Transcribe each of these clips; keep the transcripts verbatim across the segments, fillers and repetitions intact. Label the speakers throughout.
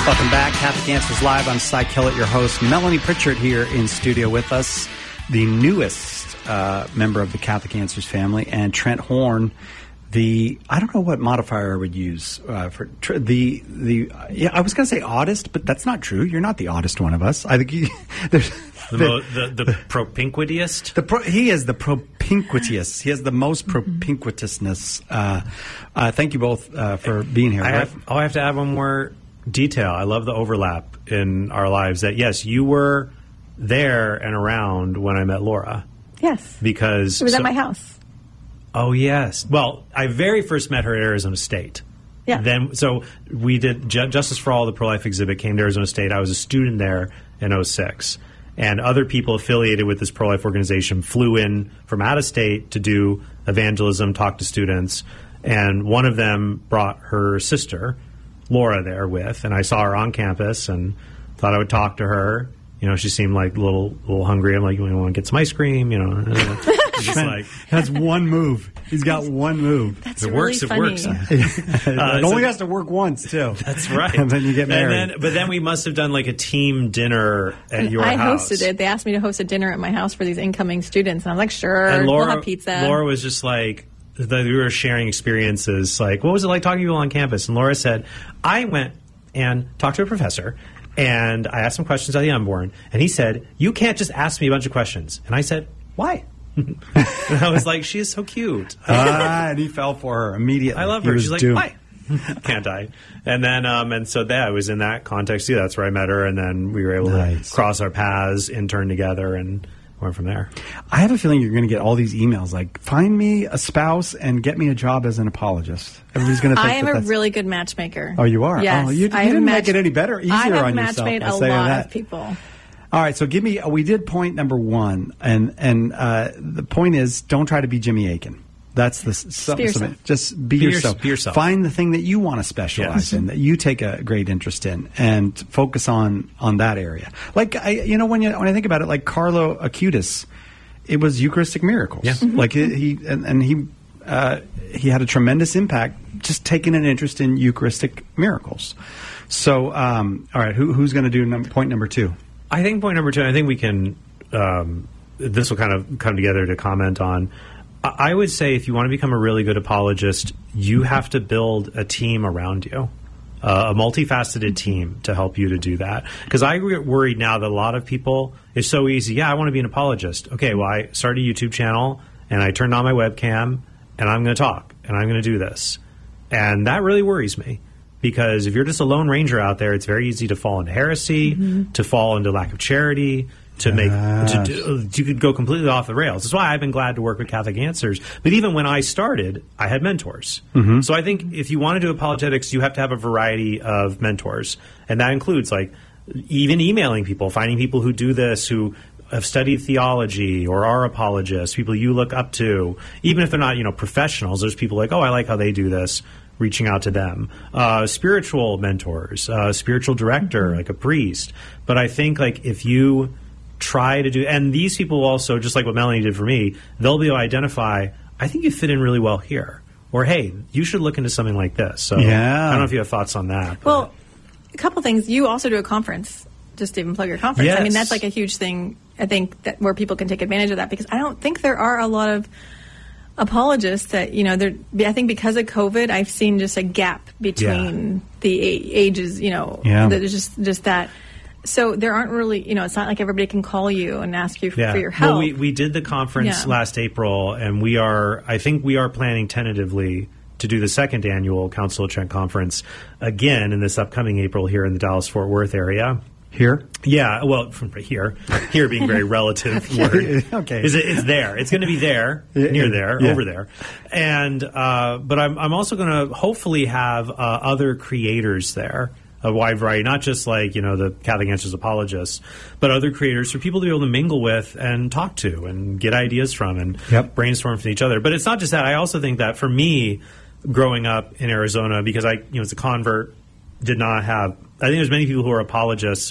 Speaker 1: Welcome back. Catholic Answers Live. I'm Cy Kellett, your host. Melanie Pritchard here in studio with us, the newest uh, member of the Catholic Answers family, and Trent Horn, the, I don't know what modifier I would use uh, for tr- the, the, uh, yeah, I was going to say oddest, but that's not true. You're not the oddest one of us. I think you, there's
Speaker 2: the, the, the, the propinquitiest.
Speaker 1: The pro, he is the propinquitiest. He has the most propinquitousness. Uh, uh, thank you both uh, for being here.
Speaker 2: I
Speaker 1: right?
Speaker 2: have, oh, I have to add one more detail. I love the overlap in our lives that, yes, you were there and around when I met Laura.
Speaker 3: Yes.
Speaker 2: Because
Speaker 3: it was
Speaker 2: so,
Speaker 3: at my house.
Speaker 2: Oh, yes. Well, I very first met her at Arizona State.
Speaker 3: Yeah.
Speaker 2: Then, so we did Ju- Justice for All, the pro-life exhibit, came to Arizona State. I was a student there in oh six. And other people affiliated with this pro-life organization flew in from out of state to do evangelism, talk to students. And one of them brought her sister, Laura, there with, and I saw her on campus and thought I would talk to her. You know, she seemed like a little, little hungry. I'm like, you want to get some ice cream? You know, just like
Speaker 1: that's one move. He's got one move.
Speaker 3: That's
Speaker 2: if it
Speaker 3: really
Speaker 2: works,
Speaker 3: funny.
Speaker 2: it works.
Speaker 1: it
Speaker 2: uh,
Speaker 1: only
Speaker 2: so,
Speaker 1: has to work once too.
Speaker 2: That's right.
Speaker 1: And then you get married.
Speaker 2: And then, but then we must have done like a team dinner at
Speaker 3: and
Speaker 2: your
Speaker 3: I
Speaker 2: house.
Speaker 3: hosted it. They asked me to host a dinner at my house for these incoming students, and I'm like, sure,
Speaker 2: and Laura,
Speaker 3: we'll have pizza.
Speaker 2: Laura was just like, the, we were sharing experiences. Like, what was it like talking to people on campus? And Laura said, I went and talked to a professor, and I asked him questions on the unborn, and he said, you can't just ask me a bunch of questions. And I said, why? And I was like, she is so cute.
Speaker 1: Ah, and he fell for her immediately.
Speaker 2: I love
Speaker 1: He
Speaker 2: her.
Speaker 1: was
Speaker 2: She's like,
Speaker 1: doomed.
Speaker 2: why? Can't I? And then, um, and so that was in that context too. That's where I met her, and then we were able
Speaker 1: Nice.
Speaker 2: to cross our paths, intern together, and went from there.
Speaker 1: I have a feeling you're going to get all these emails like, find me a spouse and get me a job as an apologist. Everybody's going to think
Speaker 3: I am
Speaker 1: that
Speaker 3: a
Speaker 1: that's...
Speaker 3: really good matchmaker.
Speaker 1: Oh, you are?
Speaker 3: Yes.
Speaker 1: Oh, you, you
Speaker 3: I have
Speaker 1: didn't
Speaker 3: match-
Speaker 1: make it any better, easier
Speaker 3: I have
Speaker 1: on yourself.
Speaker 3: matchmade
Speaker 1: by
Speaker 3: a
Speaker 1: saying
Speaker 3: lot
Speaker 1: that.
Speaker 3: of people.
Speaker 1: All right, so give me, we did point number one, and, and uh, the point is, don't try to be Jimmy Akin. That's the some,
Speaker 3: Be yourself.
Speaker 1: some, just be,
Speaker 2: Be
Speaker 1: yourself.
Speaker 2: your- be yourself.
Speaker 1: Find the thing that you want to specialize
Speaker 2: Yes.
Speaker 1: in, that you take a great interest in, and focus on on that area. Like I, you know, when you when I think about it, like Carlo Acutis, it was Eucharistic miracles.
Speaker 2: Yeah.
Speaker 3: Mm-hmm.
Speaker 1: Like it, he and, and he uh, he had a tremendous impact just taking an interest in Eucharistic miracles. So, um, all right, who, who's going to do num- point number two?
Speaker 2: I think point number two, I think we can, um, this will kind of come together to comment on. I I would say if you want to become a really good apologist, you have to build a team around you, uh, a multifaceted team to help you to do that. Because I get worried now that a lot of people, it's so easy. Yeah, I want to be an apologist. Okay, well, I started a YouTube channel, and I turned on my webcam, and I'm going to talk, and I'm going to do this. And that really worries me. Because if you're just a lone ranger out there, it's very easy to fall into heresy, mm-hmm. to fall into lack of charity, to make to do, you could go completely off the rails. That's why I've been glad to work with Catholic Answers. But even when I started, I had mentors. Mm-hmm. So I think if you want to do apologetics, you have to have a variety of mentors, and that includes like even emailing people, finding people who do this, who have studied theology or are apologists, people you look up to, even if they're not, you know, professionals. There's people like, oh, I like how they do this. Reaching out to them, uh, spiritual mentors, uh, spiritual director, like a priest. But I think like if you try to do, and these people also, just like what Melanie did for me, they'll be able to identify, I think you fit in really well here. Or, hey, you should look into something like this. So
Speaker 1: yeah.
Speaker 2: I don't know if you have thoughts on that. But.
Speaker 3: Well, a couple things. You also do a conference, just to even plug your conference.
Speaker 2: Yes.
Speaker 3: I mean, that's like a huge thing, I think, that where people can take advantage of that, because I don't think there are a lot of apologists that, you know, there. I think because of COVID, I've seen just a gap between
Speaker 2: yeah.
Speaker 3: the a- ages, you know,
Speaker 1: yeah.
Speaker 3: there's just, just that. So there aren't really, you know, it's not like everybody can call you and ask you f-
Speaker 2: yeah.
Speaker 3: for your help.
Speaker 2: Well, we, we did the conference
Speaker 3: Yeah.
Speaker 2: last April, and we are, I think we are planning tentatively to do the second annual Council of Trent Conference again in this upcoming April here in the Dallas-Fort Worth area.
Speaker 1: Here?
Speaker 2: Yeah, well, from here. Here being a very relative word.
Speaker 1: Okay.
Speaker 2: Is it, it's there. It's going to be there,
Speaker 1: Yeah,
Speaker 2: near
Speaker 1: yeah,
Speaker 2: there,
Speaker 1: yeah.
Speaker 2: over there. And uh, but I'm, I'm also going to hopefully have uh, other creators there, a wide variety, not just like, you know, the Catholic Answers apologists, but other creators for people to be able to mingle with and talk to and get ideas from and
Speaker 1: Yep.
Speaker 2: brainstorm from each other. But it's not just that. I also think that for me, growing up in Arizona, because I, you know, as a convert, did not have, I think there's many people who are apologists.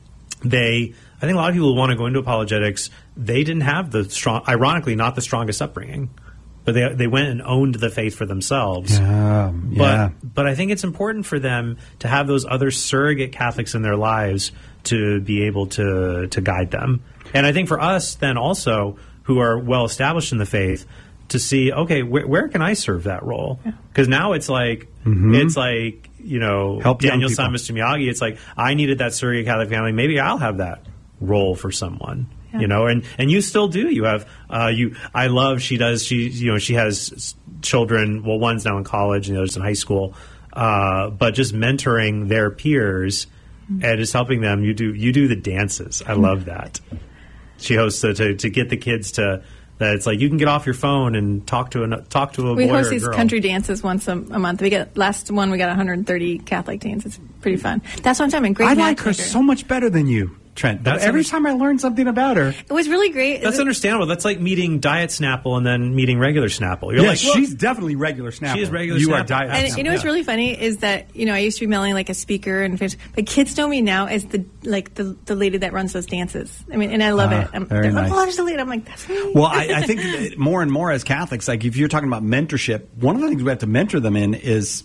Speaker 2: They, I think a lot of people who want to go into apologetics, they didn't have the strong, ironically, not the strongest upbringing. but they they went and owned the faith for themselves.
Speaker 1: Um, yeah.
Speaker 2: But but I think it's important for them to have those other surrogate Catholics in their lives to be able to to guide them. And I think for us then also, who are well established in the faith, to see, okay, wh- where can I serve that role? Because now it's like mm-hmm. it's like, you know,
Speaker 1: help
Speaker 2: Daniel San, Mister Miyagi. It's like, I needed that surrogate Catholic family. Maybe I'll have that role for someone. Yeah. You know, and, and you still do. You have uh, you. I love. She does. She you know she has children. Well, one's now in college, and the other's in high school. Uh, but just mentoring their peers mm-hmm. and just helping them. You do you do the dances. I love that. She hosts to, to to get the kids to. That it's like you can get off your phone and talk to a talk to a
Speaker 3: we
Speaker 2: boy or a girl.
Speaker 3: We host these country dances once a, a month. We get last one we got one hundred thirty Catholic teens. It's pretty fun. That's what I'm talking. Great.
Speaker 1: I like her so much better than you, Trent. That's every under- time I learn something about her,
Speaker 3: it was really great.
Speaker 2: That's
Speaker 3: it-
Speaker 2: understandable. That's like meeting Diet Snapple and then meeting regular Snapple. You're
Speaker 1: yeah,
Speaker 2: like, well,
Speaker 1: she's definitely regular Snapple.
Speaker 2: She is regular.
Speaker 1: You
Speaker 2: Snapple.
Speaker 1: are Diet.
Speaker 3: And
Speaker 1: Snapple.
Speaker 3: you know what's
Speaker 2: yeah.
Speaker 3: really funny is that you know I used to be mailing like a speaker and but kids know me now as the like the the lady that runs those dances. I mean, and I love
Speaker 1: uh,
Speaker 3: it. I'm,
Speaker 1: very
Speaker 3: they're
Speaker 1: nice.
Speaker 3: like, oh, there's a lady. I'm like, that's me.
Speaker 1: Well, I, I think that more and more as Catholics, like if you're talking about mentorship, one of the things we have to mentor them in is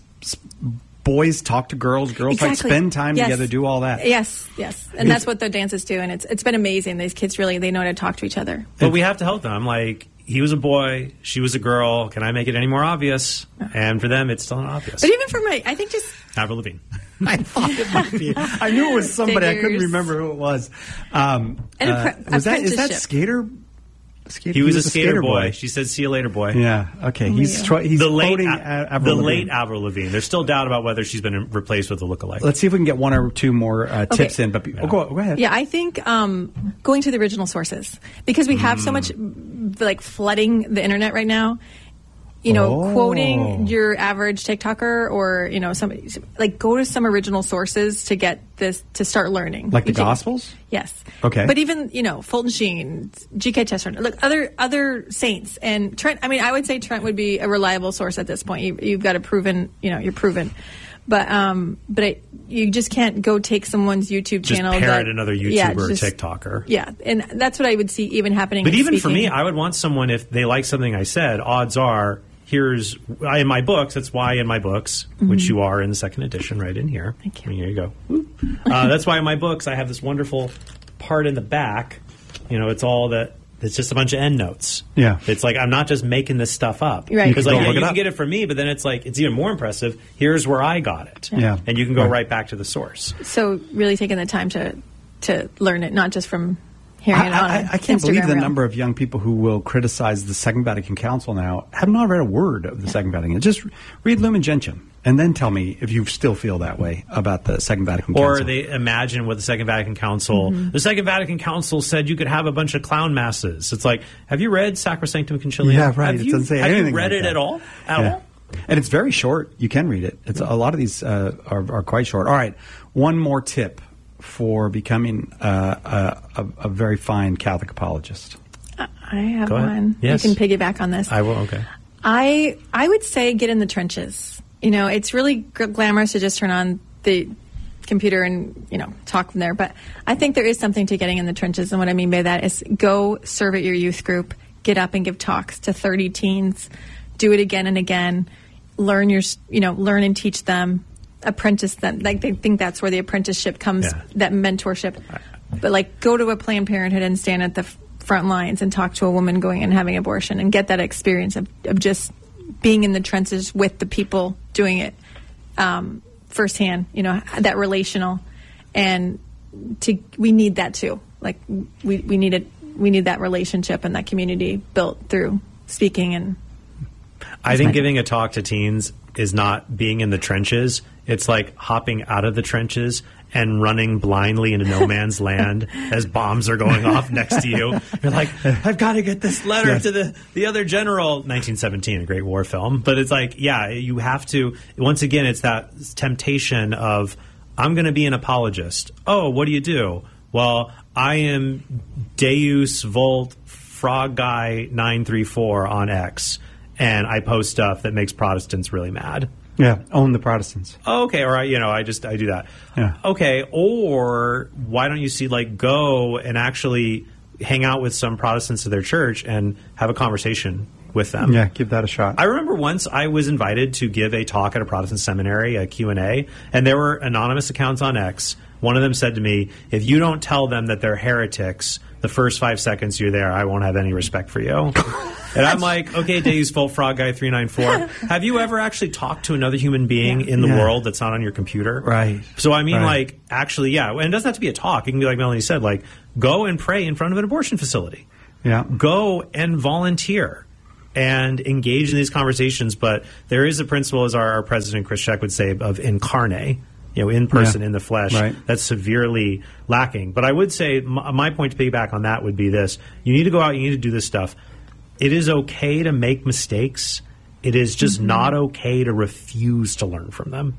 Speaker 1: boys talk to girls, girls
Speaker 3: exactly.
Speaker 1: like spend time
Speaker 3: yes.
Speaker 1: together, do all that.
Speaker 3: Yes, yes, and that's what the dances do, and it's it's been amazing. These kids really they know how to talk to each other.
Speaker 2: But we have to help them. I'm like, he was a boy, she was a girl. Can I make it any more obvious? No. And for them, it's still not obvious.
Speaker 3: But even for my, I think just
Speaker 2: Avril Lavigne.
Speaker 1: I thought it might be. I knew it was somebody. Figures. I couldn't remember who it was. Um,
Speaker 3: and
Speaker 1: uh, was that is that skater?
Speaker 2: Skater? He was, he was a skater, skater boy. boy. She said, "See you later, boy."
Speaker 1: Yeah. Okay. Oh, he's tr- he's
Speaker 2: the late
Speaker 1: a-
Speaker 2: Avril the Lavigne. late Avril Lavigne. There's still doubt about whether she's been replaced with a lookalike.
Speaker 1: Let's see if we can get one or two more uh,
Speaker 3: okay.
Speaker 1: tips in. But
Speaker 2: yeah.
Speaker 1: oh, go, go ahead.
Speaker 3: Yeah, I think um, going to the original sources because we have mm. so much like flooding the internet right now. You know,
Speaker 1: oh.
Speaker 3: quoting your average TikToker or, you know, somebody like go to some original sources to get this, to start learning.
Speaker 1: Like the
Speaker 3: you
Speaker 1: Gospels?
Speaker 3: Can, yes.
Speaker 1: Okay.
Speaker 3: But even, you know, Fulton Sheen, G K Chesterton, look, other, other saints. And Trent, I mean, I would say Trent would be a reliable source at this point. You, you've got a proven, you know, you're proven. But, um, but it, you just can't go take someone's YouTube
Speaker 2: just
Speaker 3: channel.
Speaker 2: Just parrot
Speaker 3: that,
Speaker 2: another YouTuber
Speaker 3: yeah,
Speaker 2: or
Speaker 3: just,
Speaker 2: TikToker.
Speaker 3: Yeah. And that's what I would see even happening.
Speaker 2: But even
Speaker 3: speaking.
Speaker 2: for me, I would want someone, if they like something I said, odds are, here's in my books. That's why in my books, mm-hmm. which you are in the second edition, right in here.
Speaker 3: Thank you.
Speaker 2: Here you go. Uh, that's why in my books I have this wonderful part in the back. You know, it's all that. It's just a bunch of endnotes.
Speaker 1: Yeah,
Speaker 2: it's like I'm not just making this stuff up.
Speaker 3: Right.
Speaker 2: Because like, yeah, you
Speaker 1: can
Speaker 2: up. get it from me, but then it's like it's even more impressive. Here's where I got it.
Speaker 1: Yeah, yeah.
Speaker 2: And you can go
Speaker 1: right.
Speaker 2: right back to the source.
Speaker 3: So really taking the time to to learn it, not just from. I,
Speaker 1: I, I can't
Speaker 3: Instagram
Speaker 1: believe the
Speaker 3: reel.
Speaker 1: number of young people who will criticize the Second Vatican Council now have not read a word of the yeah. Second Vatican. Just read Lumen Gentium and then tell me if you still feel that way about the Second Vatican
Speaker 2: or
Speaker 1: Council.
Speaker 2: Or they imagine what the Second Vatican Council... Mm-hmm. The Second Vatican Council said you could have a bunch of clown masses. It's like, have you read Sacrosanctum Concilium?
Speaker 1: Yeah, right.
Speaker 2: Have
Speaker 1: it
Speaker 2: you,
Speaker 1: doesn't say
Speaker 2: have
Speaker 1: anything
Speaker 2: you read
Speaker 1: like
Speaker 2: it
Speaker 1: that.
Speaker 2: at all? At
Speaker 1: yeah.
Speaker 2: all?
Speaker 1: And it's very short. You can read it. It's a lot of these uh, are, are quite short. All right, one more tip for becoming uh, a, a, a very fine Catholic apologist.
Speaker 3: I have
Speaker 2: Go
Speaker 3: one.
Speaker 2: Yes.
Speaker 3: You can piggyback on this.
Speaker 2: I will. Okay.
Speaker 3: I I would say get in the trenches. You know, it's really g- glamorous to just turn on the computer and, you know, talk from there. But I think there is something to getting in the trenches. And what I mean by that is go serve at your youth group, get up and give talks to thirty teens, do it again and again, learn your, you know, learn and teach them, apprentice them. Like they think that's where the apprenticeship comes,
Speaker 2: yeah.
Speaker 3: that mentorship. But like go to a Planned Parenthood and stand at the f- front lines and talk to a woman going and having abortion and get that experience of, of just being in the trenches with the people doing it um, firsthand, you know, that relational. And to we need that too. Like we, we need it. We need that relationship and that community built through speaking. And
Speaker 2: I think giving a talk to teens is not being in the trenches. It's like hopping out of the trenches and running blindly into no man's land as bombs are going off next to you. You're like, I've got to get this letter yes. to the, the other general. nineteen seventeen, a great war film. But it's like, yeah, you have to, once again, it's that temptation of, I'm going to be an apologist. Oh, what do you do? Well, I am Deus Volt Frog Guy nine three four on X, and I post stuff that makes Protestants really mad.
Speaker 1: Yeah, own the Protestants.
Speaker 2: Okay, all right, you know, I just, I do that.
Speaker 1: Yeah.
Speaker 2: Okay, or why don't you see, like, go and actually hang out with some Protestants of their church and have a conversation with them.
Speaker 1: Yeah, give that a shot.
Speaker 2: I remember once I was invited to give a talk at a Protestant seminary, a Q and A, and there were anonymous accounts on X. One of them said to me, if you don't tell them that they're heretics the first five seconds you're there, I won't have any respect for you. And I'm like, okay, Deus Volt Frog Guy three nine four, have you ever actually talked to another human being
Speaker 3: Yeah.
Speaker 2: in the
Speaker 1: Yeah.
Speaker 2: world that's not on your computer?
Speaker 1: Right.
Speaker 2: So, I mean,
Speaker 1: Right.
Speaker 2: like, actually, yeah. And it doesn't have to be a talk. It can be like Melanie said, like, go and pray in front of an abortion facility.
Speaker 1: Yeah.
Speaker 2: Go and volunteer and engage in these conversations. But there is a principle, as our, our president, Chris Scheck, would say, of incarnate, you know, in person,
Speaker 1: Yeah.
Speaker 2: in the flesh,
Speaker 1: Right.
Speaker 2: that's severely lacking. But I would say my, my point to piggyback on that would be this. You need to go out, you need to do this stuff. It is okay to make mistakes. It is just
Speaker 3: Mm-hmm.
Speaker 2: not okay to refuse to learn from them.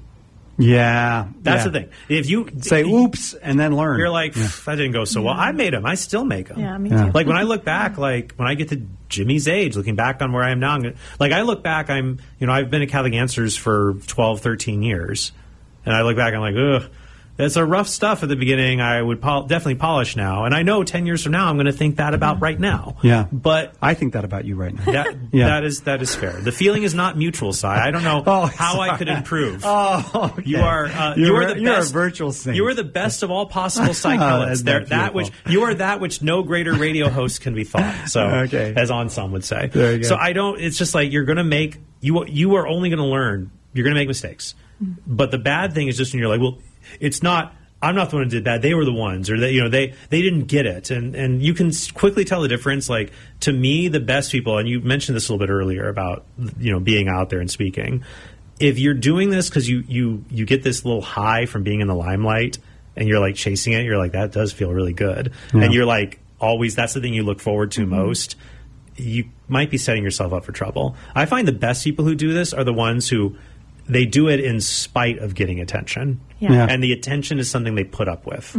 Speaker 1: Yeah.
Speaker 2: That's
Speaker 1: yeah.
Speaker 2: the thing. If you
Speaker 1: Say oops and then learn.
Speaker 2: you're like, "Pff, that didn't go so well. I made them. I still make them.
Speaker 3: Yeah, me
Speaker 1: Yeah.
Speaker 3: too.
Speaker 2: Like when I look back, like when I get to Jimmy's age, looking back on where I am now, I'm gonna, like I look back, I'm, you know, I've been at Catholic Answers for twelve, thirteen years. And I look back, I'm like, ugh, that's a rough stuff at the beginning. I would pol- definitely polish now. And I know ten years from now, I'm going to think that about right now.
Speaker 1: Yeah.
Speaker 2: But
Speaker 1: I think that about you right now.
Speaker 2: that,
Speaker 1: Yeah.
Speaker 2: that is that is fair. The feeling is not mutual, Si. I don't know
Speaker 1: Oh,
Speaker 2: how I
Speaker 1: sorry.
Speaker 2: could improve.
Speaker 1: Oh, okay.
Speaker 2: You are uh,
Speaker 1: You're
Speaker 2: you are
Speaker 1: a-
Speaker 2: the
Speaker 1: you're a
Speaker 2: best,
Speaker 1: virtual saint.
Speaker 2: You are the best of all possible
Speaker 1: That's
Speaker 2: psychologists. There, that
Speaker 1: beautiful.
Speaker 2: which you are that which no greater radio host can be thought. So,
Speaker 1: Okay.
Speaker 2: as on some would say.
Speaker 1: There you go.
Speaker 2: So I don't. It's just like you're going to make you. You are only going to learn. You're going to make mistakes. But the bad thing is just when you're like, well, it's not. I'm not the one who did that. They were the ones, or they, you know, they they didn't get it, and and you can s- quickly tell the difference. Like to me, the best people, and you mentioned this a little bit earlier about you know being out there and speaking. If you're doing this because you you you get this little high from being in the limelight, and you're like chasing it, you're like that does feel really good,
Speaker 1: Yeah.
Speaker 2: and you're like always that's the thing you look forward to most. You might be setting yourself up for trouble. I find the best people who do this are the ones who they do it in spite of getting attention.
Speaker 3: Yeah.
Speaker 1: Yeah.
Speaker 2: And the attention is something they put up with.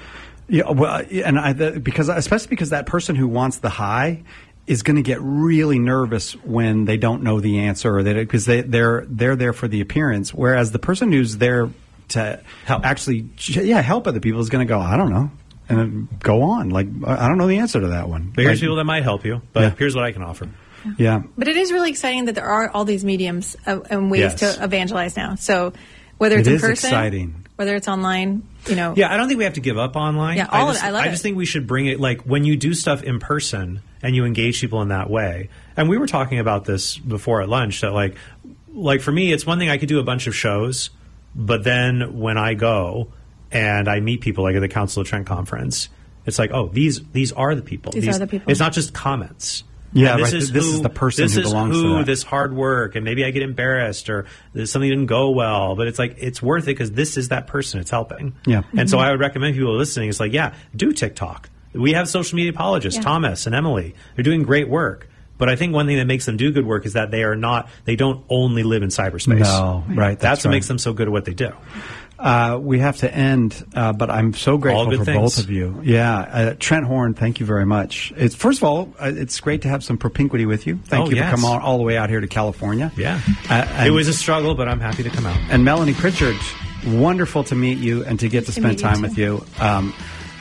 Speaker 1: Yeah, well, and I, the, because especially because that person who wants the high is going to get really nervous when they don't know the answer, or they because they they're they're there for the appearance, whereas the person who's there to
Speaker 2: Help.
Speaker 1: actually yeah help other people is going to go, I don't know, and then go on like I don't know the answer to that one.
Speaker 2: But here's
Speaker 1: Like,
Speaker 2: people that might help you. But
Speaker 1: Yeah.
Speaker 2: here's what I can offer.
Speaker 1: yeah.
Speaker 3: But it is really exciting that there are all these mediums uh, and ways
Speaker 2: Yes.
Speaker 3: to evangelize now. So whether it's
Speaker 1: It
Speaker 3: in
Speaker 1: is
Speaker 3: person,
Speaker 1: exciting.
Speaker 3: whether it's online, you know.
Speaker 2: Yeah, I don't think we have to give up online.
Speaker 3: Yeah, all
Speaker 2: I
Speaker 3: of
Speaker 2: just,
Speaker 3: it. I love
Speaker 2: just
Speaker 3: it.
Speaker 2: think we should bring it, like, when you do stuff in person and you engage people in that way. And we were talking about this before at lunch, that, like, like for me, it's one thing I could do a bunch of shows, but then when I go and I meet people, like at the Council of Trent conference, it's like, oh, these these are the people.
Speaker 3: These are the people.
Speaker 2: It's not just comments.
Speaker 1: Yeah,
Speaker 2: And
Speaker 1: right. This is the person
Speaker 2: this
Speaker 1: who
Speaker 2: is
Speaker 1: belongs to
Speaker 2: who,
Speaker 1: that.
Speaker 2: this hard work, and maybe I get embarrassed or there's something didn't go well, but it's like it's worth it because this is that person. It's helping.
Speaker 1: Yeah.
Speaker 2: And so I would recommend people listening. It's like, yeah, do TikTok. We have social media apologists,
Speaker 3: Yeah.
Speaker 2: Thomas and Emily. They're doing great work. But I think one thing that makes them do good work is that they are not. They don't only live in cyberspace.
Speaker 1: No, right.
Speaker 2: That's,
Speaker 1: That's
Speaker 2: what
Speaker 1: right.
Speaker 2: makes them so good at what they do.
Speaker 1: Uh, we have to end, uh, but I'm so grateful
Speaker 2: All good
Speaker 1: for
Speaker 2: things.
Speaker 1: both of you. Yeah, uh, Trent Horn, thank you very much. It's first of all, uh, it's great to have some propinquity with you. Thank
Speaker 2: Oh,
Speaker 1: you
Speaker 2: yes.
Speaker 1: for coming all, all the way out here to California.
Speaker 2: Yeah.
Speaker 1: Uh, and,
Speaker 2: It was a struggle, but I'm happy to come out.
Speaker 1: and Melanie Pritchard, wonderful to meet you and to get to
Speaker 3: to
Speaker 1: spend
Speaker 3: meet you,
Speaker 1: time
Speaker 3: too.
Speaker 1: with you. Um,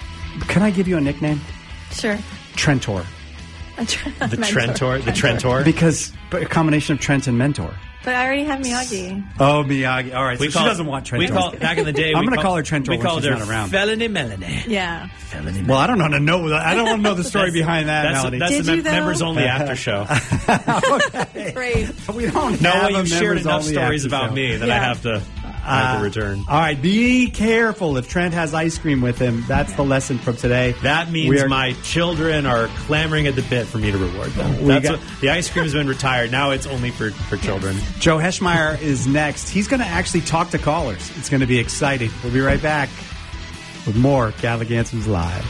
Speaker 1: can I give you a nickname?
Speaker 3: Sure.
Speaker 1: Trentor,
Speaker 2: The Trentor, the Trentor.
Speaker 1: because a combination of Trent and mentor.
Speaker 3: But I already have Miyagi.
Speaker 1: Oh, Miyagi. All right,
Speaker 2: We
Speaker 1: so
Speaker 2: call-
Speaker 1: she doesn't want Trentor.
Speaker 2: We call back in the day.
Speaker 1: I'm
Speaker 2: we
Speaker 1: gonna
Speaker 2: call-
Speaker 1: call her Trentor
Speaker 2: We
Speaker 1: when
Speaker 2: called
Speaker 1: she's
Speaker 2: her
Speaker 1: not around.
Speaker 2: Felony Melanie.
Speaker 3: Yeah.
Speaker 2: Felony
Speaker 1: Well, I don't want to know. I don't want to know the story
Speaker 2: That's-
Speaker 1: behind that,
Speaker 2: That's,
Speaker 1: Melanie.
Speaker 2: that's
Speaker 3: Did
Speaker 2: the
Speaker 3: you,
Speaker 2: mem-
Speaker 3: though?
Speaker 2: members only after show.
Speaker 3: Great.
Speaker 1: we don't
Speaker 2: No,
Speaker 1: have
Speaker 2: well,
Speaker 1: a
Speaker 2: you shared
Speaker 1: members
Speaker 2: enough
Speaker 1: only
Speaker 2: stories
Speaker 1: after
Speaker 2: about
Speaker 1: show.
Speaker 2: me that I
Speaker 3: Yeah.
Speaker 2: have to, I have to return.
Speaker 1: All right, be careful if Trent has ice cream with him. That's the lesson from today.
Speaker 2: That means
Speaker 1: We are-
Speaker 2: my children are clamoring at the bit for me to reward them.
Speaker 1: We
Speaker 2: That's
Speaker 1: got-
Speaker 2: what, the ice cream has been retired. Now it's only for, for children.
Speaker 1: Joe Heschmeyer is next. He's going to actually talk to callers. It's going to be exciting. We'll be right back with more Catholic Answers Live.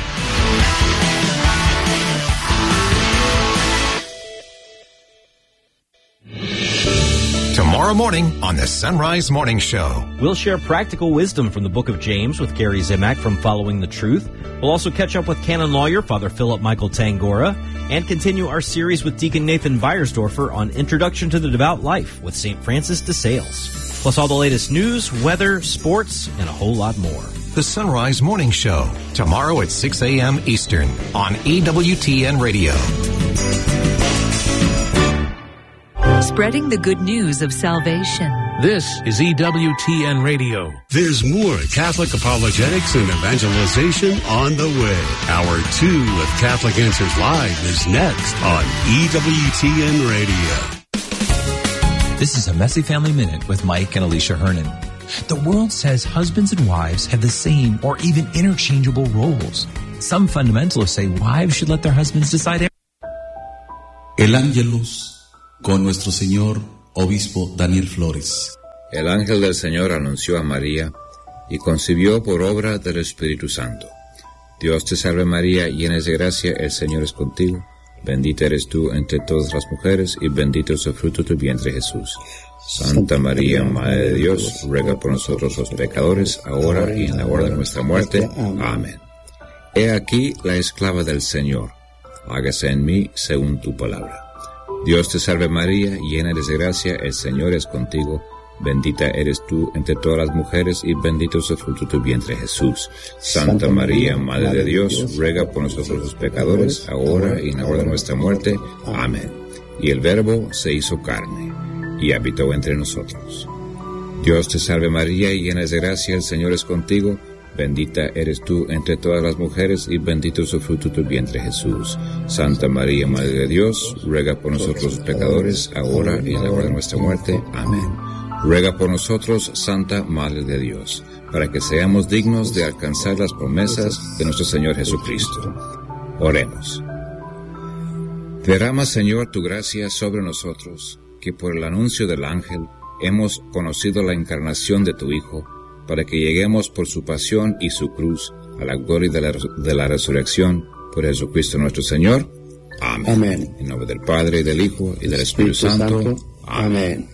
Speaker 4: Tomorrow morning on the Sunrise Morning Show.
Speaker 5: We'll share practical wisdom from the book of James with Gary Zimak from Following the Truth. We'll also catch up with canon lawyer Father Philip Michael Tangora and continue our series with Deacon Nathan Weiersdorfer on Introduction to the Devout Life with Saint Francis de Sales. Plus all the latest news, weather, sports, and a whole lot more.
Speaker 4: The Sunrise Morning Show. Tomorrow at six a.m. Eastern on E W T N Radio.
Speaker 6: spreading the good news of salvation.
Speaker 7: This is E W T N Radio.
Speaker 8: There's more Catholic apologetics and evangelization on the way. Hour two of Catholic Answers Live is next on E W T N Radio.
Speaker 9: This is a Messy Family Minute with Mike and Alicia Hernan. The world says husbands and wives have the same or even interchangeable roles. Some fundamentalists say wives should let their husbands decide.
Speaker 10: El Ángelus con nuestro Señor Obispo Daniel Flores.
Speaker 11: El ángel del Señor anunció a María y concibió por obra del Espíritu Santo. Dios te salve María, llena de gracia, el Señor es contigo. Bendita eres tú entre todas las mujeres y bendito es el fruto de tu vientre Jesús. Santa María, Madre de Dios, ruega por nosotros los pecadores, ahora y en la hora de nuestra muerte. Amén. He aquí la esclava del Señor. Hágase en mí según tu palabra. Dios te salve María, llena eres de gracia, el Señor es contigo. Bendita eres tú entre todas las mujeres y bendito es el fruto de tu vientre Jesús. Santa María, Madre de Dios, ruega por nosotros los pecadores, ahora y en la hora de nuestra muerte. Amén. Y el Verbo se hizo carne y habitó entre nosotros. Dios te salve María, llena eres de gracia, el Señor es contigo. Bendita eres tú entre todas las mujeres y bendito es el fruto de tu vientre Jesús. Santa María, Madre de Dios, ruega por nosotros los pecadores, ahora y en la hora de nuestra muerte. Amén. Ruega por nosotros, Santa Madre de Dios, para que seamos dignos de alcanzar las promesas de nuestro Señor Jesucristo. Oremos. Derrama, Señor, tu gracia sobre nosotros, que por el anuncio del ángel hemos conocido la encarnación de tu Hijo, para que lleguemos por su pasión y su cruz a la gloria de la, de la resurrección por Jesucristo nuestro Señor. Amén. Amén. En nombre del Padre, y del Hijo, y del Espíritu, Espíritu Santo. Santo. Amén.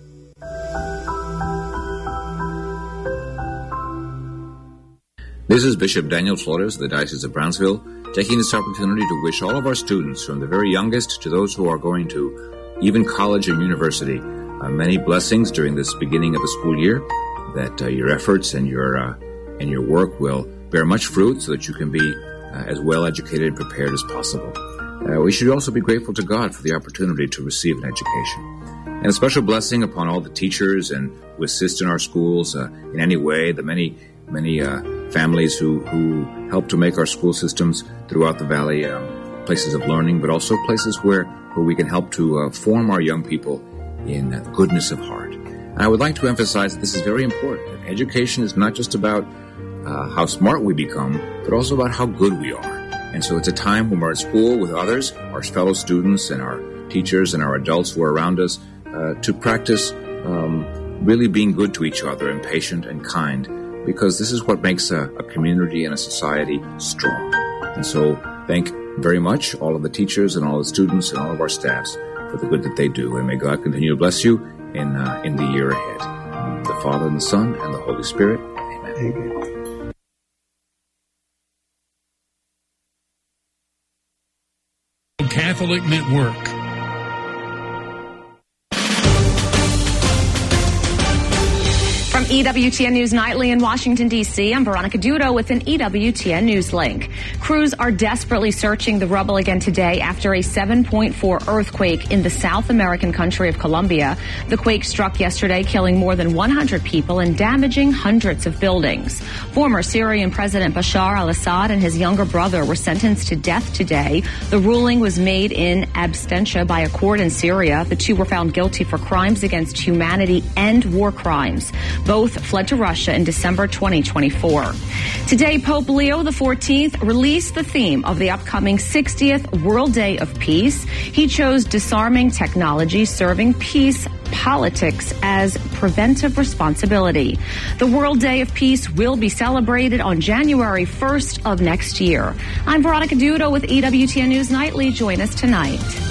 Speaker 12: This is Bishop Daniel Flores of the Diocese of Brownsville, taking this opportunity to wish all of our students, from the very youngest to those who are going to even college and university, uh, many blessings during this beginning of the school year, that uh, your efforts and your uh, and your work will bear much fruit so that you can be uh, as well educated and prepared as possible. Uh, we should also be grateful to God for the opportunity to receive an education. And a special blessing upon all the teachers and who assist in our schools uh, in any way, the many, many uh, families who, who help to make our school systems throughout the valley um, places of learning, but also places where, where we can help to uh, form our young people in uh, goodness of heart. And I would like to emphasize that this is very important. Education is not just about uh, how smart we become, but also about how good we are. And so it's a time when we're at school with others, our fellow students and our teachers and our adults who are around us, uh, to practice um, really being good to each other and patient and kind, because this is what makes a, a community and a society strong. And so thank very much all of the teachers and all the students and all of our staffs for the good that they do. And may God continue to bless you in uh, in the year ahead. The Father and the Son and the Holy Spirit. Amen. Amen.
Speaker 7: Catholic Network.
Speaker 13: From E W T N News Nightly in Washington, D C, I'm Veronica Dudo with an E W T N News link. Crews are desperately searching the rubble again today after a seven point four earthquake in the South American country of Colombia. The quake struck yesterday, killing more than one hundred people and damaging hundreds of buildings. Former Syrian President Bashar al-Assad and his younger brother were sentenced to death today. The ruling was made in absentia by a court in Syria. The two were found guilty for crimes against humanity and war crimes. Both fled to Russia in December twenty twenty-four. Today, Pope Leo the fourteenth released the theme of the upcoming sixtieth World Day of Peace. He chose disarming technology, serving peace politics as preventive responsibility. The World Day of Peace will be celebrated on January first of next year. I'm Veronica Dudo with E W T N News Nightly. Join us tonight.